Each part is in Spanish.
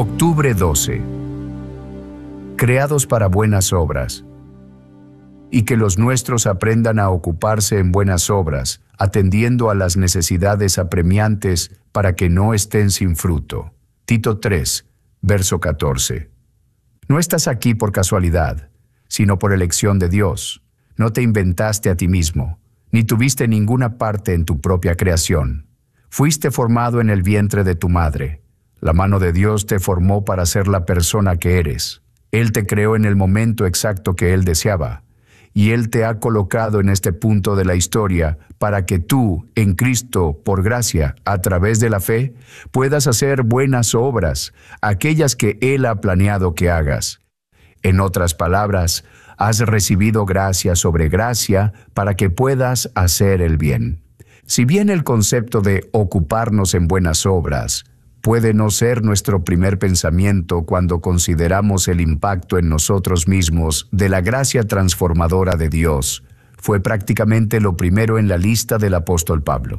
Octubre 12. Creados para buenas obras. Y que los nuestros aprendan a ocuparse en buenas obras, atendiendo a las necesidades apremiantes para que no estén sin fruto. Tito 3, verso 14. No estás aquí por casualidad, sino por elección de Dios. No te inventaste a ti mismo, ni tuviste ninguna parte en tu propia creación. Fuiste formado en el vientre de tu madre. La mano de Dios te formó para ser la persona que eres. Él te creó en el momento exacto que Él deseaba. Y Él te ha colocado en este punto de la historia para que tú, en Cristo, por gracia, a través de la fe, puedas hacer buenas obras, aquellas que Él ha planeado que hagas. En otras palabras, has recibido gracia sobre gracia para que puedas hacer el bien. Si bien el concepto de ocuparnos en buenas obras puede no ser nuestro primer pensamiento cuando consideramos el impacto en nosotros mismos de la gracia transformadora de Dios, fue prácticamente lo primero en la lista del apóstol Pablo.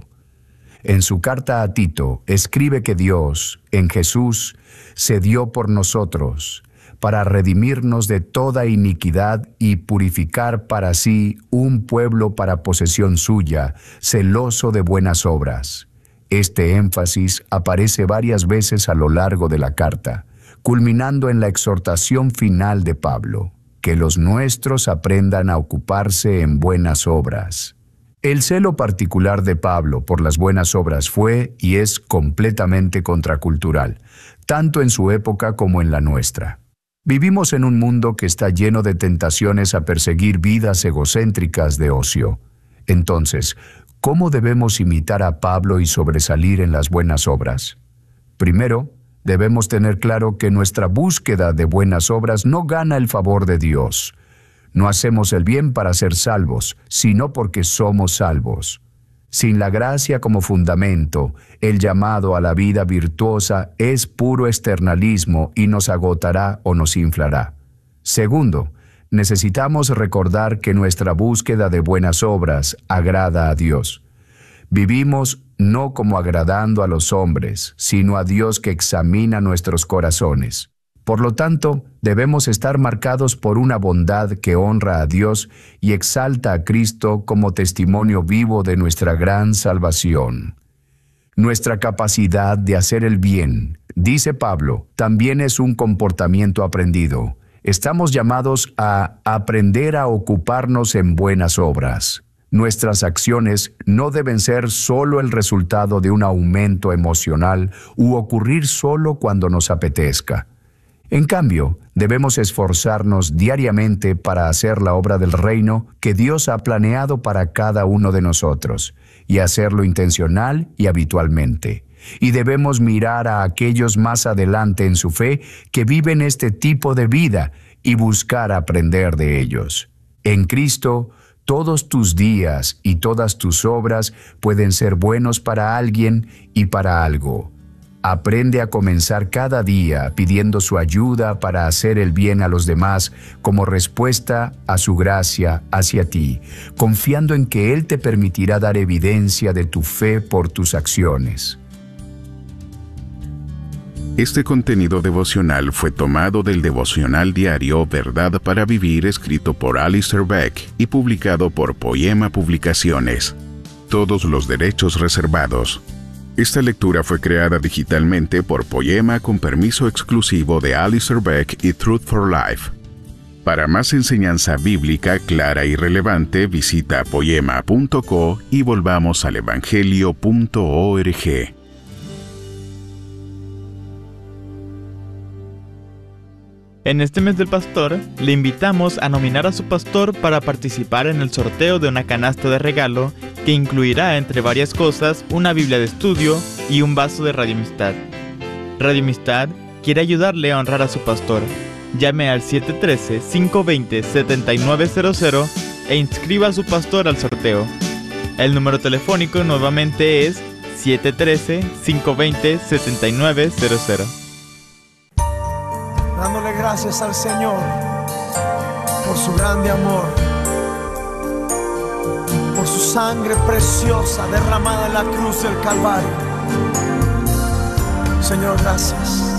En su carta a Tito, escribe que Dios, en Jesús, se dio por nosotros, para redimirnos de toda iniquidad y purificar para sí un pueblo para posesión suya, celoso de buenas obras. Este énfasis aparece varias veces a lo largo de la carta, culminando en la exhortación final de Pablo, que los nuestros aprendan a ocuparse en buenas obras. El celo particular de Pablo por las buenas obras fue y es completamente contracultural, tanto en su época como en la nuestra. Vivimos en un mundo que está lleno de tentaciones a perseguir vidas egocéntricas de ocio. Entonces, ¿cómo debemos imitar a Pablo y sobresalir en las buenas obras? Primero, debemos tener claro que nuestra búsqueda de buenas obras no gana el favor de Dios. No hacemos el bien para ser salvos, sino porque somos salvos. Sin la gracia como fundamento, el llamado a la vida virtuosa es puro externalismo y nos agotará o nos inflará. Segundo, necesitamos recordar que nuestra búsqueda de buenas obras agrada a Dios. Vivimos no como agradando a los hombres, sino a Dios que examina nuestros corazones. Por lo tanto, debemos estar marcados por una bondad que honra a Dios y exalta a Cristo como testimonio vivo de nuestra gran salvación. Nuestra capacidad de hacer el bien, dice Pablo, también es un comportamiento aprendido. Estamos llamados a aprender a ocuparnos en buenas obras. Nuestras acciones no deben ser solo el resultado de un aumento emocional u ocurrir solo cuando nos apetezca. En cambio, debemos esforzarnos diariamente para hacer la obra del reino que Dios ha planeado para cada uno de nosotros, y hacerlo intencional y habitualmente. Y debemos mirar a aquellos más adelante en su fe que viven este tipo de vida y buscar aprender de ellos. En Cristo, todos tus días y todas tus obras pueden ser buenos para alguien y para algo. Aprende a comenzar cada día pidiendo su ayuda para hacer el bien a los demás como respuesta a su gracia hacia ti, confiando en que Él te permitirá dar evidencia de tu fe por tus acciones. Este contenido devocional fue tomado del devocional diario Verdad para Vivir, escrito por Alistair Beck y publicado por Poema Publicaciones. Todos los derechos reservados. Esta lectura fue creada digitalmente por Poema con permiso exclusivo de Alistair Beck y Truth for Life. Para más enseñanza bíblica clara y relevante, visita poema.co y volvamos al evangelio.org. En este mes del pastor, le invitamos a nominar a su pastor para participar en el sorteo de una canasta de regalo que incluirá, entre varias cosas, una Biblia de estudio y un vaso de Radio Amistad. Radio Amistad quiere ayudarle a honrar a su pastor. Llame al 713-520-7900 e inscriba a su pastor al sorteo. El número telefónico nuevamente es 713-520-7900. Dándole gracias al Señor por su grande amor, por su sangre preciosa derramada en la cruz del Calvario. Señor, gracias.